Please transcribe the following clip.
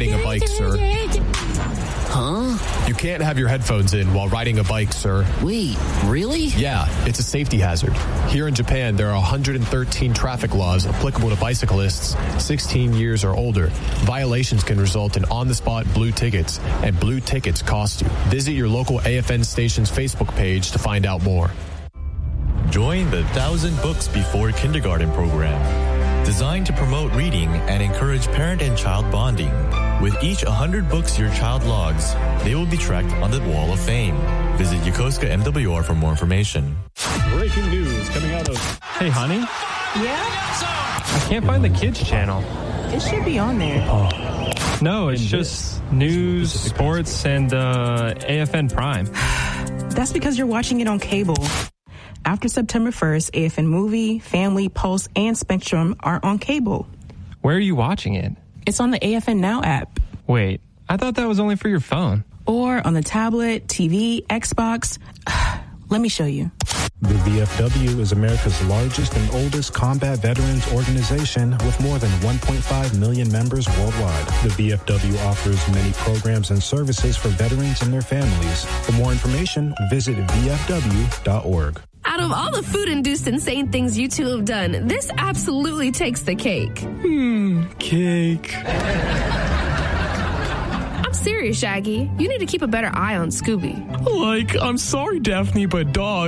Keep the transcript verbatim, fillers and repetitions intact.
riding a bike, sir. Huh? You can't have your headphones in while riding a bike, sir. Wait, really? Yeah, it's a safety hazard. Here in Japan, there are one hundred thirteen traffic laws applicable to bicyclists sixteen years or older. Violations can result in on-the-spot blue tickets, and blue tickets cost you. Visit your local A F N station's Facebook page to find out more. Join the Thousand Books Before Kindergarten program, designed to promote reading and encourage parent and child bonding. With each one hundred books your child logs, they will be tracked on the Wall of Fame. Visit Yokosuka M W R for more information. Breaking news coming out of... Hey, honey? Yeah? I can't find the kids channel. It should be on there. Oh. No, it's just news, sports, and uh, A F N Prime. That's because you're watching it on cable. After September first, A F N Movie, Family, Pulse, and Spectrum are on cable. Where are you watching it? It's on the A F N Now app. Wait, I thought that was only for your phone. Or on the tablet, T V, Xbox. Let me show you. The V F W is America's largest and oldest combat veterans organization with more than one point five million members worldwide. The V F W offers many programs and services for veterans and their families. For more information, visit V F W dot org. Out of all the food-induced insane things you two have done, this absolutely takes the cake. Hmm, cake. I'm serious, Shaggy. You need to keep a better eye on Scooby. Like, I'm sorry, Daphne, but dog.